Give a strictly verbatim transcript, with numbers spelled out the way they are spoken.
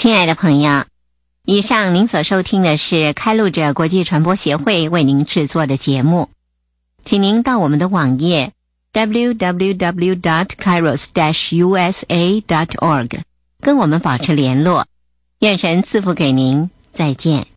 亲爱的朋友，以上您所收听的是开路者国际传播协会为您制作的节目，请您到我们的网页 double-u double-u double-u 点 kairos dash u s a 点 org 跟我们保持联络。愿神赐福给您，再见。